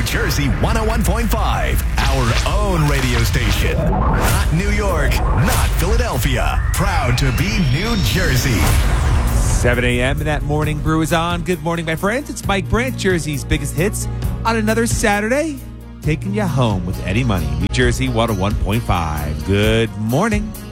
Jersey 101.5, our own radio station. Not New York, not Philadelphia. Proud to be New Jersey. 7 a.m. and that morning brew is on. Good morning, my friends. It's Mike Brandt, Jersey's biggest hits on another Saturday. Taking you home with Eddie Money, New Jersey 101.5. Good morning.